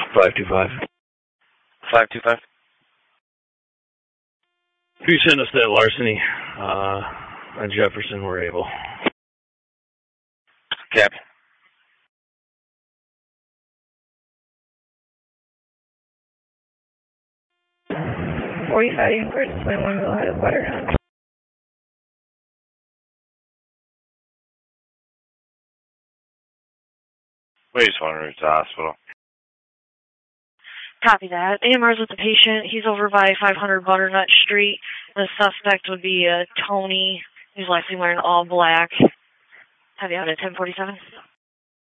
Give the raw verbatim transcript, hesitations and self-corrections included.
five two five. five two five. If you send us that larceny uh, on Jefferson, we're able. Cap. forty-five Inverse, twenty-one, go ahead of Butterhunt. We just want to reach the hospital. Copy that. A M R's with the patient. He's over by five hundred Butternut Street. The suspect would be uh, Tony. He's likely wearing all black. Have you out at ten forty-seven?